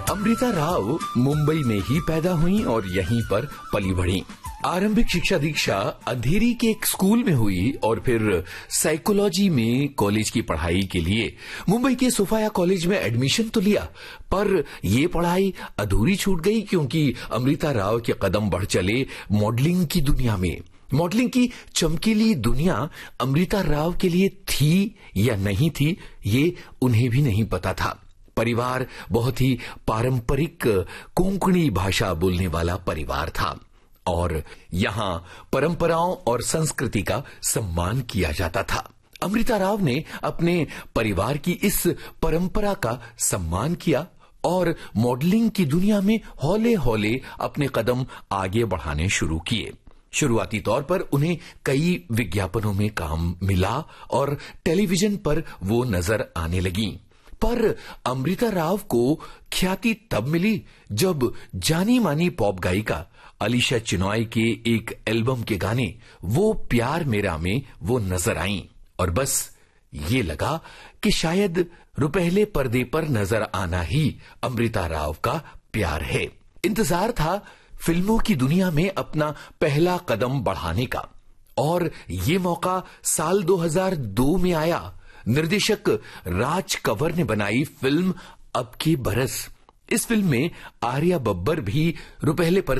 अमृता राव मुंबई में ही पैदा हुई और यहीं पर पली बढ़ी। आरंभिक शिक्षा दीक्षा अंधेरी के एक स्कूल में हुई और फिर साइकोलॉजी में कॉलेज की पढ़ाई के लिए मुंबई के सोफाया कॉलेज में एडमिशन तो लिया, पर ये पढ़ाई अधूरी छूट गई क्योंकि अमृता राव के कदम बढ़ चले मॉडलिंग की दुनिया में। मॉडलिंग की चमकीली दुनिया अमृता राव के लिए थी या नहीं थी, ये उन्हें भी नहीं पता था। परिवार बहुत ही पारंपरिक कोंकणी भाषा बोलने वाला परिवार था और यहां परंपराओं और संस्कृति का सम्मान किया जाता था। अमृता राव ने अपने परिवार की इस परंपरा का सम्मान किया और मॉडलिंग की दुनिया में हौले हौले अपने कदम आगे बढ़ाने शुरू किए। शुरुआती तौर पर उन्हें कई विज्ञापनों में काम मिला और टेलीविजन पर वो नजर आने लगी। पर अमृता राव को ख्याति तब मिली जब जानी मानी पॉप गायिका अलीशा चिनॉय के एक एल्बम के गाने वो प्यार मेरा में वो नजर आईं और बस ये लगा कि शायद रुपहले पर्दे पर नजर आना ही अमृता राव का प्यार है। इंतजार था फिल्मों की दुनिया में अपना पहला कदम बढ़ाने का और ये मौका साल 2002 में आया। निर्देशक राज कंवर ने बनाई फिल्म अब के बरस। इस फिल्म में आर्या बब्बर भी रुपहले पर्दे